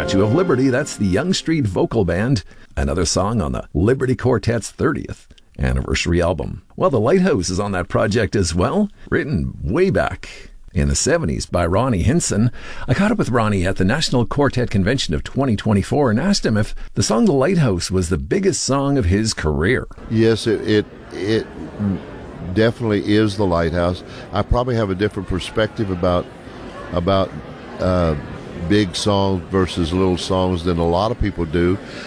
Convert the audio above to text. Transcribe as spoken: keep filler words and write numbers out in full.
Statue of Liberty, that's the Young Street Vocal Band, another song on the Liberty Quartet's thirtieth anniversary album. Well, The Lighthouse is on that project as well, written way back in the seventies by Ronnie Hinson. I caught up with Ronnie at the National Quartet Convention of twenty twenty-four and asked him if the song The Lighthouse was the biggest song of his career. Yes, it it, it definitely is The Lighthouse. I probably have a different perspective about about uh, big songs versus little songs than a lot of people do.